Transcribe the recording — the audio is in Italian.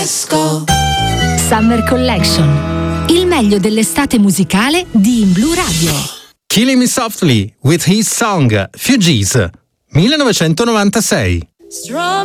Summer Collection, il meglio dell'estate musicale di In Blu Radio. Killing Me Softly with his song Fugees, 1996.